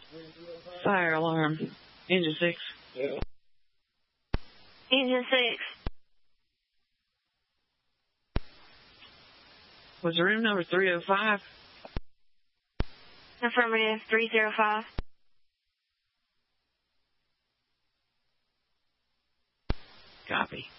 Fire alarm. Engine 6. Engine 6. Was the room number 305? Affirmative, 305. Copy.